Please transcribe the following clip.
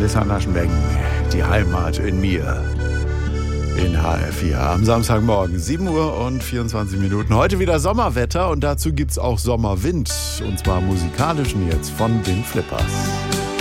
Melissa Naschenbeng, die Heimat in mir. In HR4 am Samstagmorgen, 7 Uhr und 24 Minuten. Heute wieder Sommerwetter und dazu gibt's auch Sommerwind. Und zwar musikalischen jetzt von den Flippers.